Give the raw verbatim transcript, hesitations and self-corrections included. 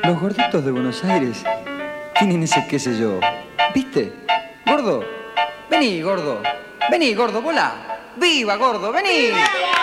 Los gorditos de Buenos Aires tienen ese qué sé yo. ¿Viste? Gordo, vení, gordo. Vení, gordo, volá. ¡Viva, gordo! ¡Vení!